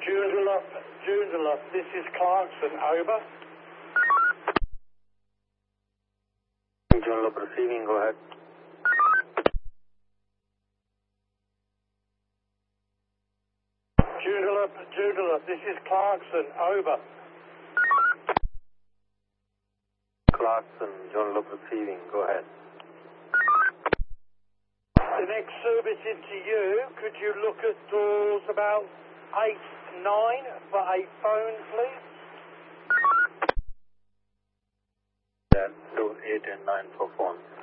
Joondalup, this is Clarkson, over. Joondalup receiving, go ahead. Joondalup, this is Clarkson, over. Clarkson, Joondalup receiving, go ahead. The next service into you, could you look at doors about 8, 9 for a phone, please? That door 8 and 9 for phone.